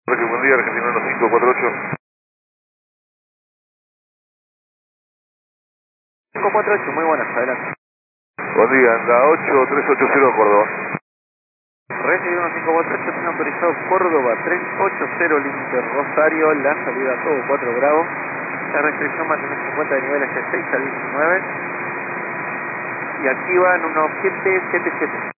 Buen día, Argentina 1548. 548, muy buenas, adelante. Buen día, anda 8380 Córdoba. Recibido 1548, tiene autorizado Córdoba 380, límite Rosario, la salida todo 4 Bravo. La restricción mantener 50 de nivel S6 al 19. Y activan unos 777.